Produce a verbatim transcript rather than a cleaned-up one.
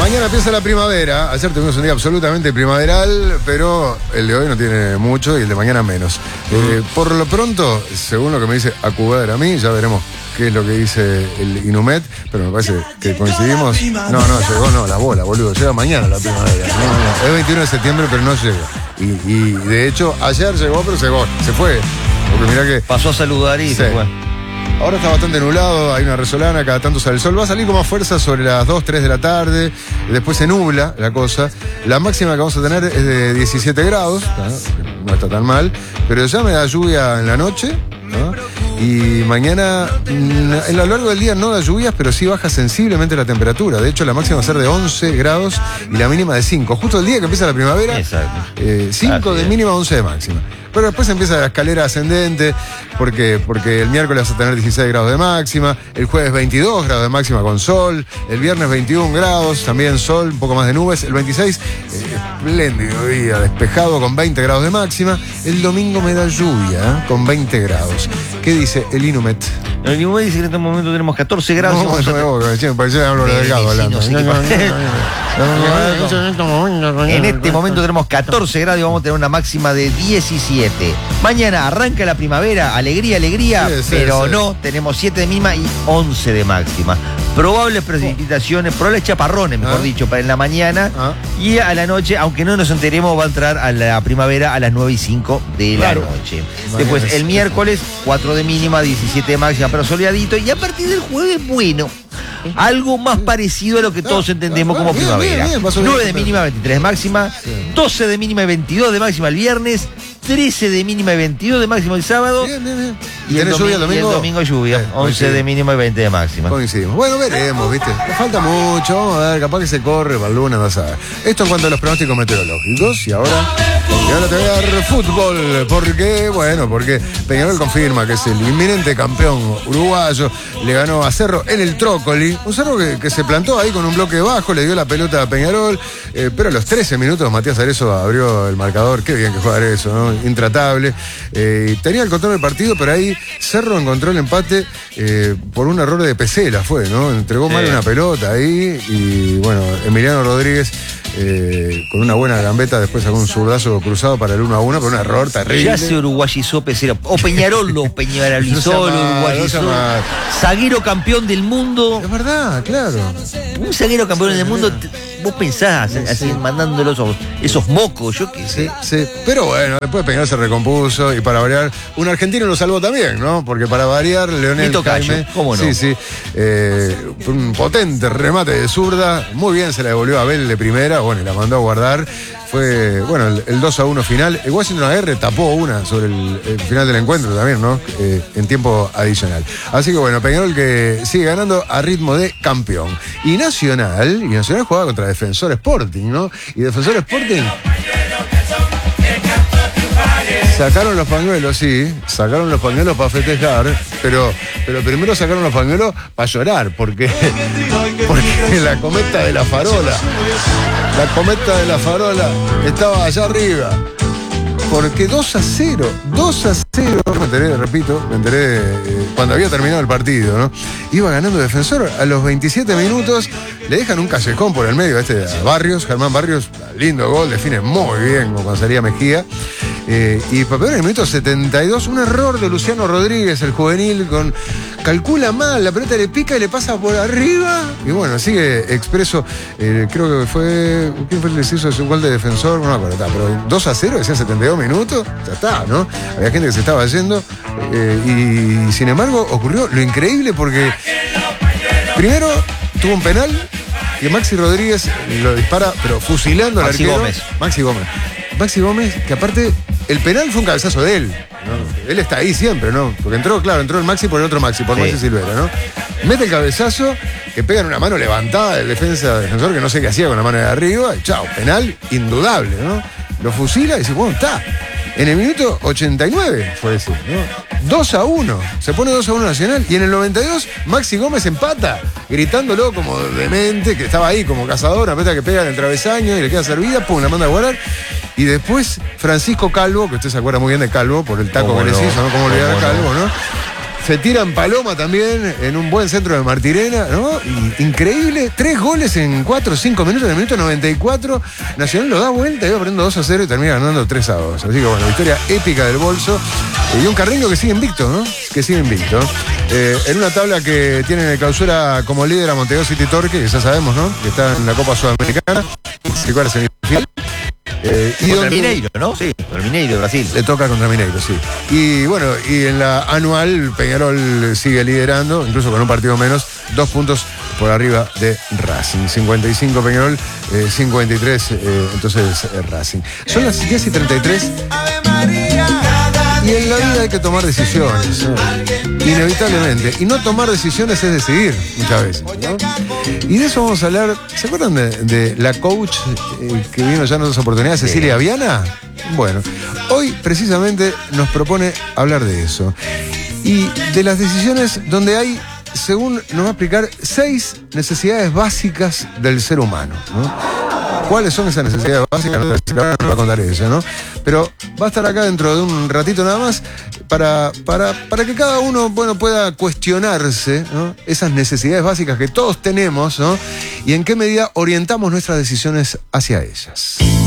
Mañana empieza la primavera. Ayer tuvimos un día absolutamente primaveral, pero el de hoy no tiene mucho y el de mañana menos. Eh, por lo pronto, según lo que me dice Acubader a mí, ya veremos qué es lo que dice el Inumet, pero me parece que coincidimos. No, no, llegó, no, la bola, boludo. Llega mañana la primavera. No, no, es veintiuno de septiembre, pero no llega. Y, y de hecho, ayer llegó, pero llegó, se fue. Porque mirá que. Pasó a saludar y sí. se fue. Ahora está bastante nublado, hay una resolana, cada tanto sale el sol. Va a salir con más fuerza sobre las dos, tres de la tarde. Después se nubla la cosa. La máxima que vamos a tener es de diecisiete grados, ¿no? No está tan mal. Pero ya me da lluvia en la noche, ¿no? Y mañana, en lo largo del día no da lluvias, pero sí baja sensiblemente la temperatura. De hecho, la máxima va a ser de once grados y la mínima de cinco. Justo el día que empieza la primavera, eh, cinco de mínima, once de máxima. Pero después empieza la escalera ascendente, porque, porque el miércoles vas a tener dieciséis grados de máxima, el jueves veintidós grados de máxima con sol, el viernes veintiún grados, también sol, un poco más de nubes, el veintiséis, eh, espléndido día, despejado con veinte grados de máxima, el domingo me da lluvia, ¿eh? Con veinte grados. ¿Qué dice el Inumet? El Inumet dice que en este momento tenemos catorce grados. No, no me boca, me parece que hablo de delgado hablando. En este momento tenemos catorce grados y vamos a tener una máxima de diecisiete. Mañana arranca la primavera, alegría, alegría, sí, sí, pero sí. No, tenemos siete de mínima y once de máxima. Probables precipitaciones, probables chaparrones, mejor ah. dicho, para en la mañana. Ah. Y a la noche, aunque no nos enteremos, va a entrar a la primavera a las nueve y cinco de claro. la noche. Mañana Después, es, el miércoles, cuatro de mínima, diecisiete de máxima, pero soleadito. Y a partir del jueves, bueno, algo más parecido a lo que todos entendemos como bien, primavera. Bien, bien, nueve de mínima, veintitrés de máxima, sí. doce de mínima y veintidós de máxima el viernes, trece de mínima y veintidós de máxima el sábado. Bien, bien, bien. ¿Y, ¿Y, el domingo, lluvia el domingo? Y el domingo lluvia, bien, once de mínima y veinte de máxima. Coincidimos. Bueno, veremos, ¿viste? Nos falta mucho, vamos a ver, capaz que se corre para el lunes, vas a ver. Esto en cuanto a los pronósticos meteorológicos. Y ahora, y ahora te voy a dar fútbol. Porque, bueno, porque Peñarol confirma que es el inminente campeón uruguayo. Le ganó a Cerro en el Trócoli. Un Cerro que, que se plantó ahí con un bloque bajo, le dio la pelota a Peñarol. Eh, pero a los trece minutos Matías Arezzo abrió el marcador. Qué bien que juega Arezzo, ¿no? Intratable. Eh, tenía el control del partido, pero ahí Cerro encontró el empate eh, por un error de Pesela, fue, ¿no? Entregó mal sí. una pelota ahí y, bueno, Emiliano Rodríguez eh, con una buena gambeta, después sacó un zurdazo cruzado para el uno a uno, pero un error terrible. Ya se uruguayizó Pesela, o Peñarol lo peñarolizó, no lo uruguayizó. No zaguero campeón del mundo. Es verdad, claro. Un zaguero campeón del mundo, vos pensás sí, así, sí. mandándolos esos, esos mocos, yo qué sé. Sí, sí, pero bueno, después Peñarol se recompuso y para variar, un argentino lo salvó también, ¿no? Porque para variar, Leonel Jaime, ¿cómo no? Sí, sí, eh, un potente remate de zurda, muy bien se la devolvió a Abel de primera, bueno, y la mandó a guardar. Fue, bueno, el, el dos a uno final. El Washington Aguirre tapó una sobre el, el final del encuentro también, ¿no? Eh, en tiempo adicional. Así que bueno, Peñarol que sigue ganando a ritmo de campeón. Y Nacional, y Nacional jugaba contra Defensor Sporting, ¿no? Y Defensor Sporting sacaron los pañuelos, sí, sacaron los pañuelos para festejar, pero, pero primero sacaron los pañuelos para llorar, porque, porque la cometa de la farola, la cometa de la farola estaba allá arriba. Porque dos a cero, dos a cero, me enteré, repito, me enteré eh, cuando había terminado el partido, ¿no? Iba ganando Defensor a los veintisiete minutos, le dejan un callejón por el medio a este a Barrios, Germán Barrios, lindo gol, define muy bien como cuando salía Mejía. Eh, y para en el minuto setenta y dos, un error de Luciano Rodríguez, el juvenil, con calcula mal, la pelota le pica y le pasa por arriba. Y bueno, sigue expreso, eh, creo que fue, ¿quién fue el que se hizo ese gol de Defensor? No me acuerdo, está, pero dos a cero, decían setenta y dos minutos, ya está, ¿no? Había gente que se estaba yendo, eh, y sin embargo ocurrió lo increíble porque primero tuvo un penal y Maxi Rodríguez lo dispara, pero fusilando al arquero. Maxi Gómez. Maxi Gómez. Maxi Gómez, que aparte, el penal fue un cabezazo de él, ¿no? Él está ahí siempre, ¿no? Porque entró, claro, entró el Maxi por el otro Maxi, por sí. Maxi Silvera, ¿no? Mete el cabezazo, que pega en una mano levantada del defensa defensor, que no sé qué hacía con la mano de arriba, y chao, penal indudable, ¿no? Lo fusila y dice, bueno, está. En el minuto ochenta y nueve fue ese, ¿no? dos a uno, se pone dos a uno Nacional, y en el noventa y dos Maxi Gómez empata, gritándolo como demente, que estaba ahí como cazador, una pelota que pega en el travesaño y le queda servida, pum, la manda a guardar. Y después Francisco Calvo, que usted se acuerda muy bien de Calvo por el taco que les hizo, ¿no? Cómo olvidar a Calvo, ¿no? se tira en paloma también, en un buen centro de Martirena, ¿no? Y, increíble, tres goles en cuatro o cinco minutos, en el minuto noventa y cuatro, Nacional lo da vuelta, iba perdiendo dos a cero y termina ganando tres a dos. Así que bueno, victoria épica del Bolso. Y un Carreño que sigue invicto, ¿no? Que sigue invicto. Eh, en una tabla que tiene en el clausura como líder a Montevideo City Torque, que ya sabemos, ¿no? Que está en la Copa Sudamericana, que cuál es el semifinal. Eh, y contra donde, Mineiro, ¿no? Sí, contra Mineiro de Brasil. Le toca contra Mineiro, sí. Y bueno, y en la anual, Peñarol sigue liderando, incluso con un partido menos, dos puntos por arriba de Racing. cincuenta y cinco Peñarol, eh, cincuenta y tres, eh, entonces eh, Racing. Son las diez y treinta y tres. Y en la vida hay que tomar decisiones, ¿no? Inevitablemente. Y no tomar decisiones es decidir, muchas veces, ¿no? Y de eso vamos a hablar. ¿Se acuerdan de, de la coach eh, que vino ya en otras oportunidades, Cecilia sí. Viana? Bueno, hoy precisamente nos propone hablar de eso. Y de las decisiones donde hay, según nos va a explicar, seis necesidades básicas del ser humano, ¿no? ¿Cuáles son esas necesidades básicas? No nos va a contar eso, ¿no? Pero va a estar acá dentro de un ratito nada más para, para, para que cada uno, bueno, pueda cuestionarse, ¿no? Esas necesidades básicas que todos tenemos, ¿no? Y en qué medida orientamos nuestras decisiones hacia ellas.